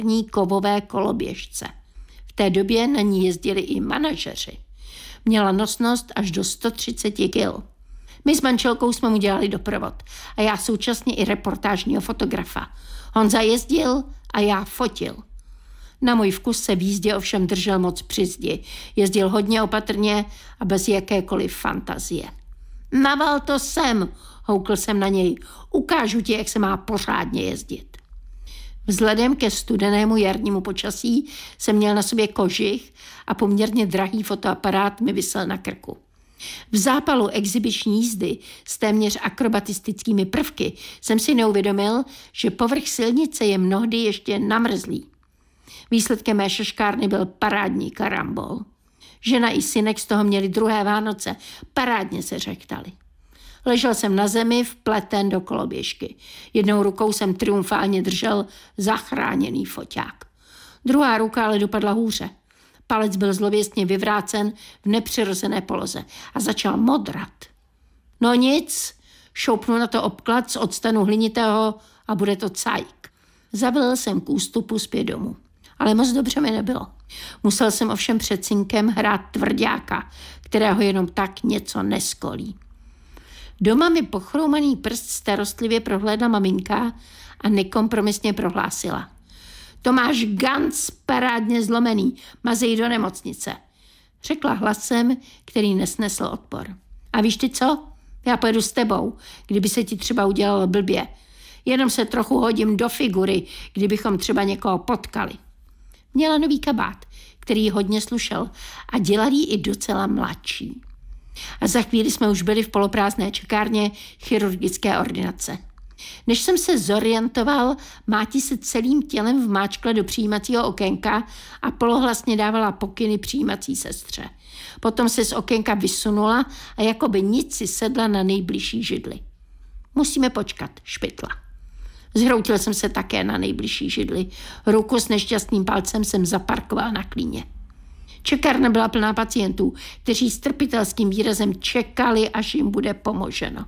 kovové koloběžce. V té době na ní jezdili i manažeři. Měla nosnost až do 130 kg. My s manželkou jsme mu dělali doprovod a já současně i reportážního fotografa. Honza jezdil a já fotil. Na můj vkus se v jízdě ovšem držel moc při zdi. Jezdil hodně opatrně a bez jakékoliv fantazie. Naval to sem, houkl jsem na něj. Ukážu ti, jak se má pořádně jezdit. Vzhledem ke studenému jarnímu počasí jsem měl na sobě kožich a poměrně drahý fotoaparát mi visel na krku. V zápalu exibiční jízdy s téměř akrobatistickými prvky jsem si neuvědomil, že povrch silnice je mnohdy ještě namrzlý. Výsledkem mé šaškárny byl parádní karambol. Žena i synek z toho měli druhé Vánoce, parádně se řektali. Ležel jsem na zemi vpleten do koloběžky. Jednou rukou jsem triumfálně držel zachráněný foťák. Druhá ruka ale dopadla hůře. Palec byl zlověstně vyvrácen v nepřirozené poloze a začal modrat. No nic, šoupnu na to obklad z octanu hlinitého a bude to cajk. Zavelel jsem k ústupu zpět domů. Ale moc dobře mi nebylo. Musel jsem ovšem před synkem hrát tvrďáka, kterého jenom tak něco neskolí. Doma mi pochroumaný prst starostlivě prohlédla maminka a nekompromisně prohlásila. To máš ganz parádně zlomený, mazej do nemocnice, řekla hlasem, který nesnesl odpor. A víš ty co? Já pojedu s tebou, kdyby se ti třeba udělalo blbě. Jenom se trochu hodím do figury, kdybychom třeba někoho potkali. Měla nový kabát, který hodně slušel a dělal jí i docela mladší. A za chvíli jsme už byli v poloprázdné čekárně chirurgické ordinace. Než jsem se zorientoval, máti se celým tělem vmáčkla do přijímacího okénka a polohlasně dávala pokyny přijímací sestře. Potom se z okénka vysunula a jako by nic si sedla na nejbližší židli. Musíme počkat, špitla. Zhroutil jsem se také na nejbližší židli. Ruku s nešťastným palcem jsem zaparkoval na klíně. Čekárna byla plná pacientů, kteří s trpitelským výrazem čekali, až jim bude pomoženo.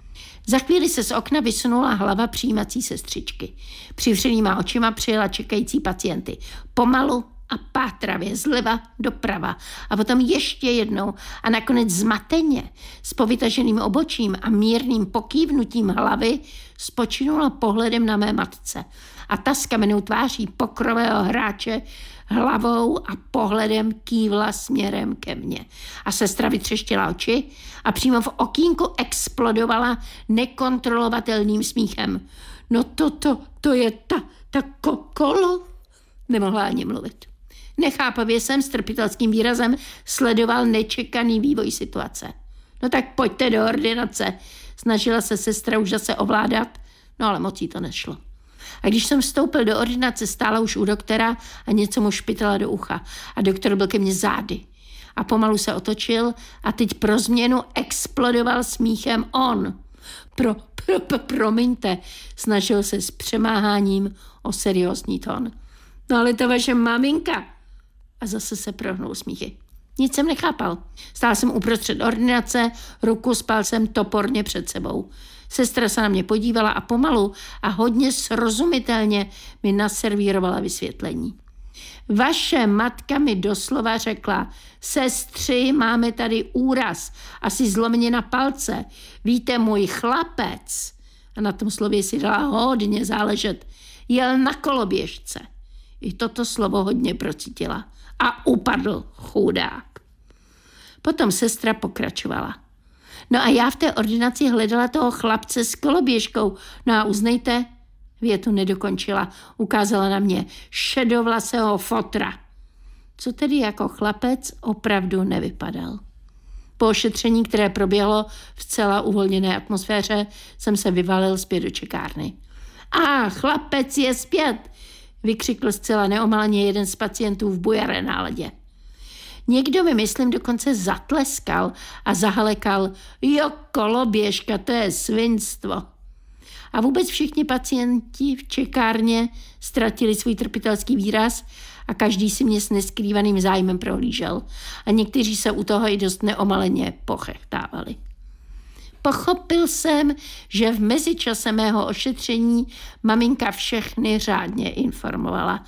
Za chvíli se z okna vysunula hlava přijímací sestřičky. Přivřenýma očima přijela čekající pacienty. Pomalu a pátravě, zleva doprava a potom ještě jednou a nakonec zmateně s povytaženým obočím a mírným pokývnutím hlavy spočinula pohledem na mé matce a ta s kamennou tváří pokrového hráče hlavou a pohledem kývla směrem ke mně. A sestra vytřeštila oči a přímo v okýnku explodovala nekontrolovatelným smíchem. No to je ta kolo. Nemohla ani mluvit. Nechápavě jsem s trpitelským výrazem sledoval nečekaný vývoj situace. No tak pojďte do ordinace. Snažila se sestra už zase ovládat, no ale moc jí to nešlo. A když jsem vstoupil do ordinace, stála už u doktora a něco mu špitala do ucha. A doktor byl ke mně zády. A pomalu se otočil a teď pro změnu explodoval smíchem on. Promiňte, snažil se s přemáháním o seriózní tón. No ale to vaše maminka. A zase se prohnul smíchy. Nic jsem nechápal. Stál jsem uprostřed ordinace, ruku s palcem toporně před sebou. Sestra se na mě podívala a pomalu a hodně srozumitelně mi naservírovala vysvětlení. Vaše matka mi doslova řekla, sestři, máme tady úraz, asi zlomenina palce. Víte, můj chlapec, a na tom slově si dala hodně záležet, jel na koloběžce. I toto slovo hodně procítila. A upadl, chudák. Potom sestra pokračovala. No a já v té ordinaci hledala toho chlapce s koloběžkou. No a uznejte, větu nedokončila. Ukázala na mě šedovlasého fotra. Co tedy jako chlapec opravdu nevypadal. Po ošetření, které proběhlo v celá uvolněné atmosféře, jsem se vyvalil zpět do čekárny. A chlapec je zpět, vykřikl zcela neomálně jeden z pacientů v bujaré náladě. Někdo mi, myslím, dokonce zatleskal a zahalekal, jo, koloběžka, to je svinstvo. A vůbec všichni pacienti v čekárně ztratili svůj trpitelský výraz a každý si mě s neskrývaným zájmem prohlížel. A někteří se u toho i dost neomaleně pochechtávali. Pochopil jsem, že v mezičase mého ošetření maminka všechny řádně informovala